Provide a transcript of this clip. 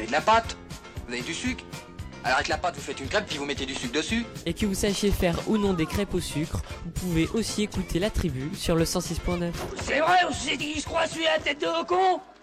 avez de la pâte, vous avez du sucre. Alors avec la pâte, vous faites une crêpe, puis vous mettez du sucre dessus. Et que vous sachiez faire ou non des crêpes au sucre, vous pouvez aussi écouter La Tribu sur le 106.9. C'est vrai, on s'est dit, je crois, celui à la tête de con.